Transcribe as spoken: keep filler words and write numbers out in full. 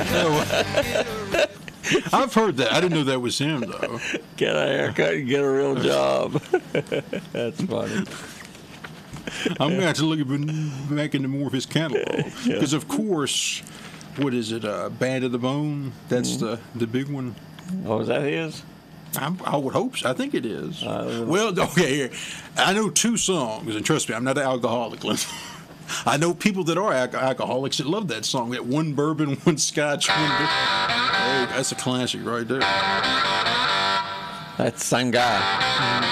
I've heard that. I didn't know that was him, though. Get a haircut and get a real job. That's funny. I'm going to have to look at back into more of his catalog. Because, of course, what is it, uh, Band of the Bone? That's mm-hmm. the, the big one. Oh, is that his? I, I would hope so. I think it is. Uh, well, okay, here. I know two songs, and trust me, I'm not an alcoholic. I know people that are al- alcoholics that love that song. That one bourbon, one scotch, one beer. Hey, that's a classic right there. That's the same guy.